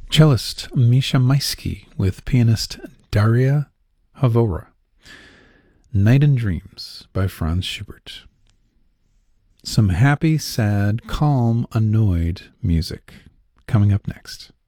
Cellist Misha Maisky with pianist Daria Havora. Night and Dreams by Franz Schubert. Some happy, sad, calm, annoyed music coming up next.